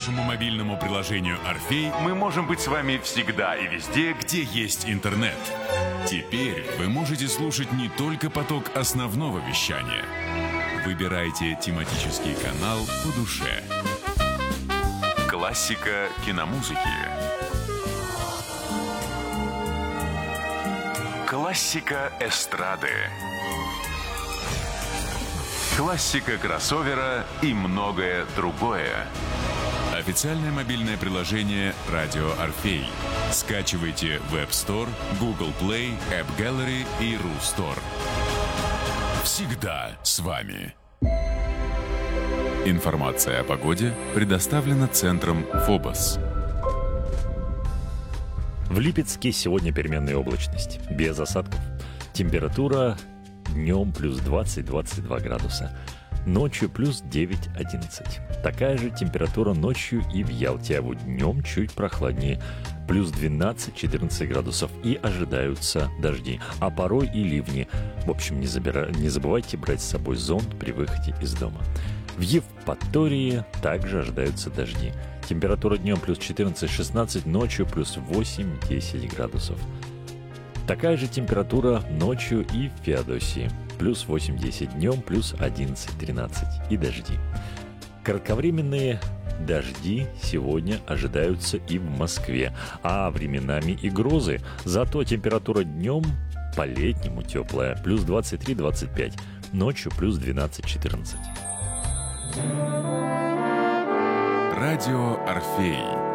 нашему мобильному приложению «Орфей» мы можем быть с вами всегда и везде, где есть интернет. Теперь вы можете слушать не только поток основного вещания. Выбирайте тематический канал по душе. Классика киномузыки. Классика эстрады. Классика кроссовера и многое другое. Официальное мобильное приложение «Радио Орфей». Скачивайте в App Store, Google Play, App Gallery и RuStore. Всегда с вами. Информация о погоде предоставлена центром ФОБОС. В Липецке сегодня переменная облачность, без осадков. Температура днем плюс 20-22 градуса, ночью плюс 9-11. Такая же температура ночью и в Ялте, а вот днем чуть прохладнее, плюс 12-14 градусов, и ожидаются дожди, а порой и ливни. В общем, не забывайте брать с собой зонт при выходе из дома. В Евпатории также ожидаются дожди. Температура днем плюс 14-16, ночью плюс 8-10 градусов. Такая же температура ночью и в Феодосии. Плюс 8-10 днем, плюс 11-13 и дожди. Кратковременные дожди сегодня ожидаются и в Москве, а временами и грозы. Зато температура днем по-летнему теплая, плюс 23-25, ночью плюс 12-14. Радио Орфей.